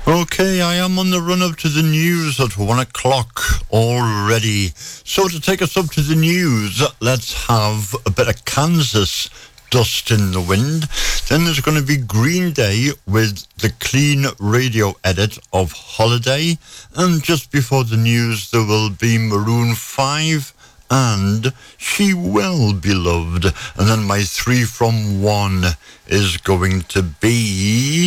Okay, I am on the run-up to the news at 1 o'clock already. So to take us up to the news, let's have a bit of Kansas dust in the wind. Then there's going to be Green Day with the clean radio edit of Holiday. And just before the news, there will be Maroon 5 and She Will Be Loved. And then my 3 from 1 is going to be...